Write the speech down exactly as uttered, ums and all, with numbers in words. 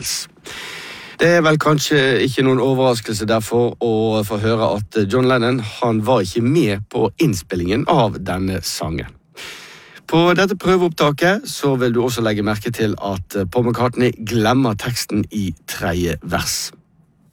Beatles. Det er vel kanskje ikke noen overraskelse derfor å få høre at John Lennon han var ikke med på innspillingen av denne sangen. På dette prøveopptaket så vil du også legge merke til at Paul McCartney glemmer teksten i tredje vers.